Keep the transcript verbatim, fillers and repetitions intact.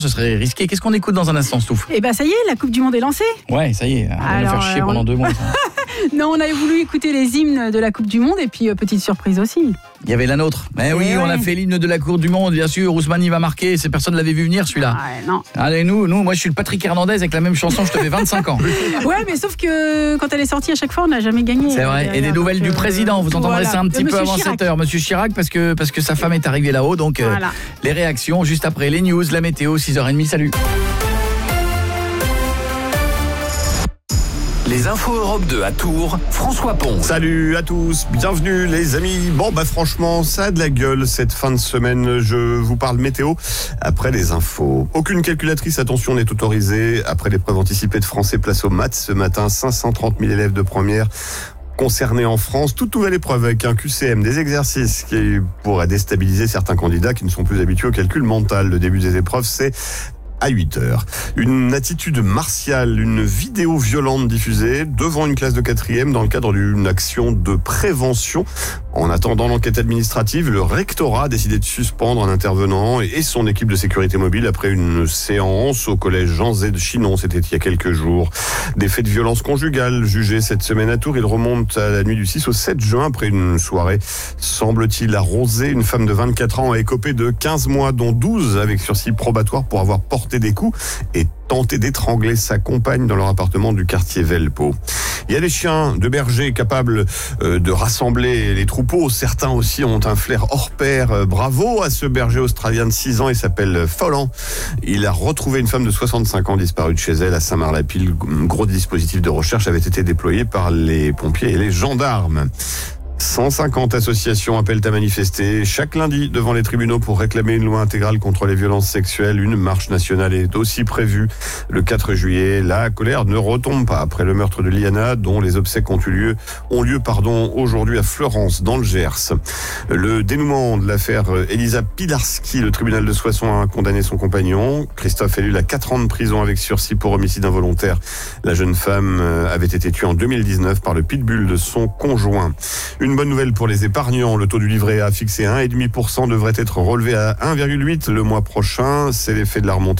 Ce serait risqué. Qu'est-ce qu'on écoute dans un instant, Stouff ? Eh ben ça y est, la Coupe du Monde est lancée. Ouais, ça y est. On va Alors, nous faire chier euh, pendant on... deux mois. Ça. Non, on avait voulu écouter les hymnes de la Coupe du Monde et puis euh, petite surprise aussi. Il y avait la nôtre. Eh oui, Eh on ouais. a fait l'hymne de la Coupe du Monde, bien sûr. Ousmane, il va marquer. C'est personne ne l'avait vu venir, celui-là. Ouais, non. Allez, nous, nous, moi, je suis le Patrick Hernandez avec la même chanson. Je te fais vingt-cinq ans. Ouais, mais sauf que quand elle est sortie à chaque fois, on n'a jamais gagné. C'est vrai. Et des nouvelles donc, du président. Vous entendrez voilà. ça un petit De peu Monsieur avant Chirac. sept heures. Monsieur Chirac, parce que, parce que sa femme est arrivée là-haut. Donc, euh, Voilà. les réactions juste après les news, la météo, six heures trente. Salut. Les infos Europe deux à Tours, François Pons. Salut à tous, bienvenue les amis. Bon bah franchement, ça a de la gueule cette fin de semaine. Je vous parle météo après les infos. Aucune calculatrice, attention, n'est autorisée. Après l'épreuve anticipée de français, place aux maths ce matin. cinq cent trente mille élèves de première concernés en France. Toute nouvelle épreuve avec un Q C M, des exercices qui pourraient déstabiliser certains candidats qui ne sont plus habitués au calcul mental. Le début des épreuves, c'est à huit heures. Une attitude martiale, une vidéo violente diffusée devant une classe de quatrième dans le cadre d'une action de prévention. En attendant l'enquête administrative, le rectorat a décidé de suspendre un intervenant et son équipe de sécurité mobile après une séance au collège Jean Z de Chinon. C'était il y a quelques jours. Des faits de violence conjugale jugés cette semaine à Tours. Ils remontent à la nuit du six au sept juin après une soirée, semble-t-il, arrosée. Une femme de vingt-quatre ans a écopé de quinze mois, dont douze avec sursis probatoire pour avoir porté des coups et tenté d'étrangler sa compagne dans leur appartement du quartier Velpeau. Il y a des chiens de berger capables euh, de rassembler les troupeaux. Certains aussi ont un flair hors pair. Euh, bravo à ce berger australien de six ans. Il s'appelle Folland. Il a retrouvé une femme de soixante-cinq ans disparue de chez elle à Saint-Marc-la-Pile. Un gros dispositif de recherche avait été déployé par les pompiers et les gendarmes. cent cinquante associations appellent à manifester chaque lundi devant les tribunaux pour réclamer une loi intégrale contre les violences sexuelles. Une marche nationale est aussi prévue le quatre juillet. La colère ne retombe pas après le meurtre de Liana, dont les obsèques ont eu lieu, ont lieu pardon, aujourd'hui à Fleurance, dans le Gers. Le dénouement de l'affaire Elisa Pilarski, le tribunal de Soissons a condamné son compagnon. Christophe Ellul à quatre ans de prison avec sursis pour homicide involontaire. La jeune femme avait été tuée en deux mille dix-neuf par le pitbull de son conjoint. Une bonne nouvelle pour les épargnants. Le taux du livret A fixé à un virgule cinq pour cent devrait être relevé à un virgule huit pour cent le mois prochain. C'est l'effet de la remontée